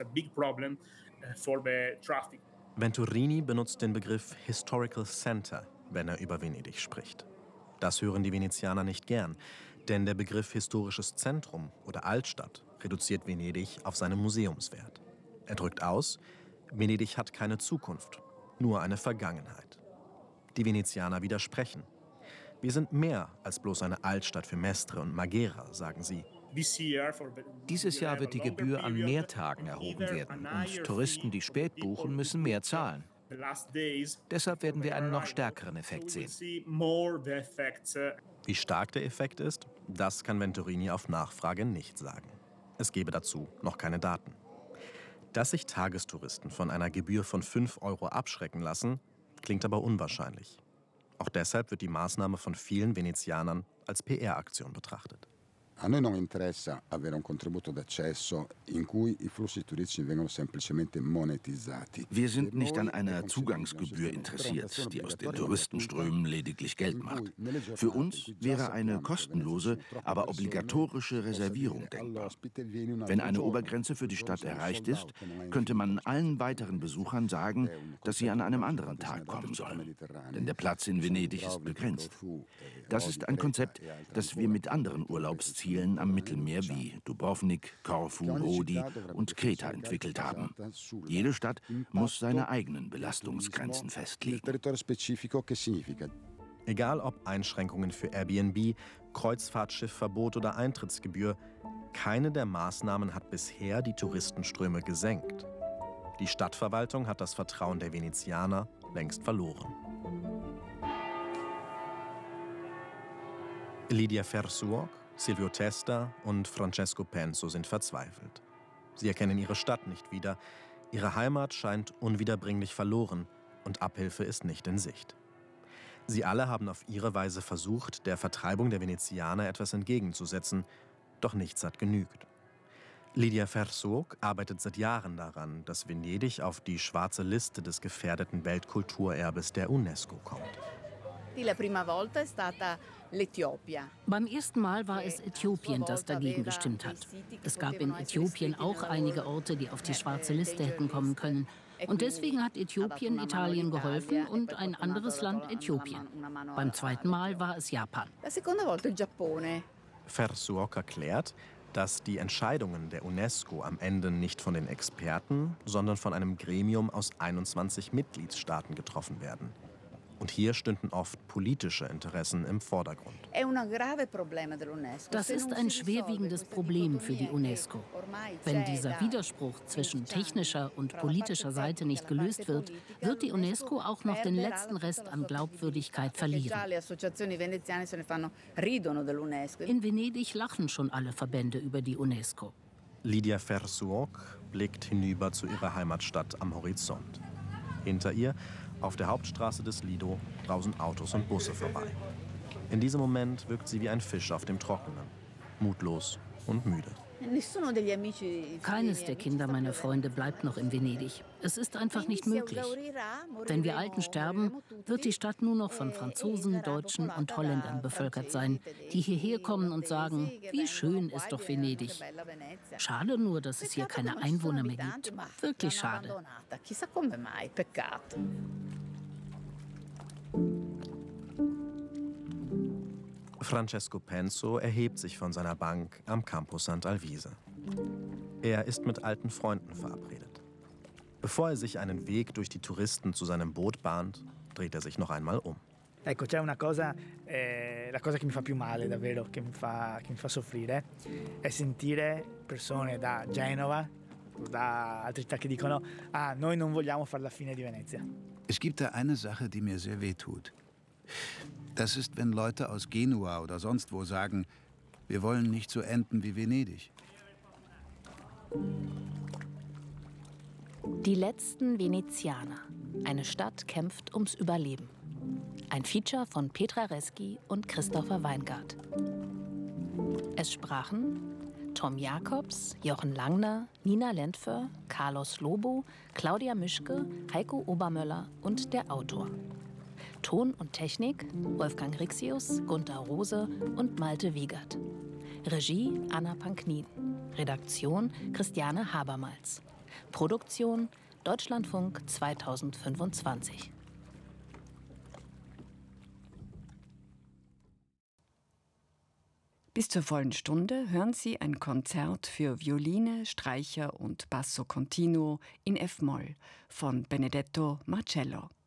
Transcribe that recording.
Venturini benutzt den Begriff Historical Center, wenn er über Venedig spricht. Das hören die Venezianer nicht gern, denn der Begriff historisches Zentrum oder Altstadt reduziert Venedig auf seinen Museumswert. Er drückt aus, Venedig hat keine Zukunft, nur eine Vergangenheit. Die Venezianer widersprechen. Wir sind mehr als bloß eine Altstadt für Mestre und Maghera, sagen sie. Dieses Jahr wird die Gebühr an mehr Tagen erhoben werden und Touristen, die spät buchen, müssen mehr zahlen. Deshalb werden wir einen noch stärkeren Effekt sehen. Wie stark der Effekt ist, das kann Venturini auf Nachfrage nicht sagen. Es gebe dazu noch keine Daten. Dass sich Tagestouristen von einer Gebühr von 5 € abschrecken lassen, klingt aber unwahrscheinlich. Auch deshalb wird die Maßnahme von vielen Venezianern als PR-Aktion betrachtet. A noi non interessa avere un contributo d'accesso in cui I flussi turistici vengono semplicemente monetizzati. Wir sind nicht an einer Zugangsgebühr interessiert, die aus den Touristenströmen lediglich Geld macht. Für uns wäre eine kostenlose, aber obligatorische Reservierung denkbar. Wenn eine Obergrenze für die Stadt erreicht ist, könnte man allen weiteren Besuchern sagen, dass sie an einem anderen Tag kommen sollen. Denn der Platz in Venedig ist begrenzt. Das ist ein Konzept, das wir mit anderen Urlaubszielen am Mittelmeer wie Dubrovnik, Korfu, Rodi und Kreta entwickelt haben. Jede Stadt muss seine eigenen Belastungsgrenzen festlegen. Egal ob Einschränkungen für Airbnb, Kreuzfahrtschiffverbot oder Eintrittsgebühr, keine der Maßnahmen hat bisher die Touristenströme gesenkt. Die Stadtverwaltung hat das Vertrauen der Venezianer längst verloren. Lidia Fersuoc, Silvio Testa und Francesco Penso sind verzweifelt. Sie erkennen ihre Stadt nicht wieder. Ihre Heimat scheint unwiederbringlich verloren und Abhilfe ist nicht in Sicht. Sie alle haben auf ihre Weise versucht, der Vertreibung der Venezianer etwas entgegenzusetzen, doch nichts hat genügt. Lidia Fersuoc arbeitet seit Jahren daran, dass Venedig auf die schwarze Liste des gefährdeten Weltkulturerbes der UNESCO kommt. Beim ersten Mal war es Äthiopien, das dagegen gestimmt hat. Es gab in Äthiopien auch einige Orte, die auf die schwarze Liste hätten kommen können. Und deswegen hat Äthiopien Italien geholfen und ein anderes Land Äthiopien. Beim zweiten Mal war es Japan. Fersuoc erklärt, dass die Entscheidungen der UNESCO am Ende nicht von den Experten, sondern von einem Gremium aus 21 Mitgliedstaaten getroffen werden. Und hier stünden oft politische Interessen im Vordergrund. Das ist ein schwerwiegendes Problem für die UNESCO. Wenn dieser Widerspruch zwischen technischer und politischer Seite nicht gelöst wird, wird die UNESCO auch noch den letzten Rest an Glaubwürdigkeit verlieren. In Venedig lachen schon alle Verbände über die UNESCO. Lidia Fersuoc blickt hinüber zu ihrer Heimatstadt am Horizont. Hinter ihr, auf der Hauptstraße des Lido, brausen Autos und Busse vorbei. In diesem Moment wirkt sie wie ein Fisch auf dem Trockenen, mutlos und müde. Keines der Kinder meiner Freunde bleibt noch in Venedig. Es ist einfach nicht möglich. Wenn wir Alten sterben, wird die Stadt nur noch von Franzosen, Deutschen und Holländern bevölkert sein, die hierher kommen und sagen, wie schön ist doch Venedig. Schade nur, dass es hier keine Einwohner mehr gibt. Wirklich schade. Francesco Penso erhebt sich von seiner Bank am Campus Sant'Alvise. Er ist mit alten Freunden verabredet. Bevor er sich einen Weg durch die Touristen zu seinem Boot bahnt, dreht er sich noch einmal um. Ecco, c'è una cosa, la cosa che mi fa più male davvero, che mi fa soffrire, è sentire persone da Genova, da altre città che dicono, noi non vogliamo fare la fine di Venezia. Es gibt da eine Sache, die mir sehr wehtut. Das ist, wenn Leute aus Genua oder sonst wo sagen, wir wollen nicht so enden wie Venedig. Die letzten Venezianer. Eine Stadt kämpft ums Überleben. Ein Feature von Petra Reski und Christopher Weingart. Es sprachen Tom Jakobs, Jochen Langner, Nina Lentfer, Carlos Lobo, Claudia Mischke, Heiko Obermöller und der Autor. Ton und Technik Wolfgang Rixius, Gunther Rose und Malte Wiegert. Regie Anna Panknin. Redaktion Christiane Habermals. Produktion Deutschlandfunk 2025. Bis zur vollen Stunde hören Sie ein Konzert für Violine, Streicher und Basso Continuo in F-Moll von Benedetto Marcello.